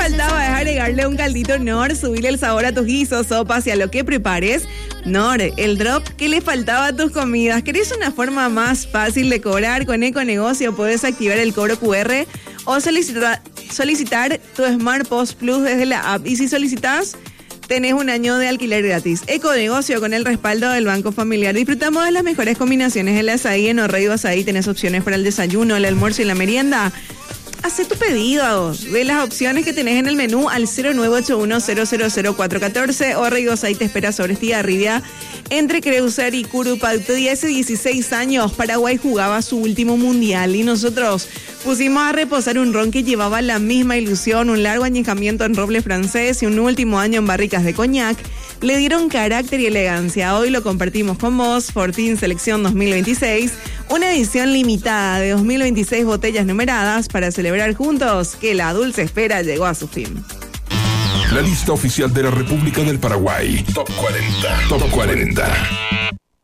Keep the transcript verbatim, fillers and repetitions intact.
faltaba es agregarle un caldito Knorr, subirle el sabor a tus guisos, sopas y a lo que prepares. Knorr, el drop que le faltaba a tus comidas. ¿Querés una forma más fácil de cobrar? Con Econegocio podés activar el cobro cu erre o solicitar, solicitar tu Smart Post Plus desde la app. Y si solicitas, tenés un año de alquiler gratis. Econegocio con el respaldo del Banco Familiar. Disfrutamos de las mejores combinaciones en la azaí. En Orrego Azaí tenés opciones para el desayuno, el almuerzo y la merienda. Hacé tu pedido de las opciones que tenés en el menú al cero nueve ocho uno cero cero cero cuatro uno cuatro. Orrego Azaí te espera sobre Estigarribia, entre Creuser y Curupaytí. Hace dieciséis años Paraguay jugaba su último mundial y nosotros pusimos a reposar un ron que llevaba la misma ilusión, un largo añejamiento en roble francés y un último año en barricas de coñac. Le dieron carácter y elegancia. Hoy lo compartimos con vos. Fortín Selección dos mil veintiséis, una edición limitada de dos mil veintiséis botellas numeradas para celebrar juntos que la dulce espera llegó a su fin. La lista oficial de la República del Paraguay. Top cuarenta. Top cuarenta.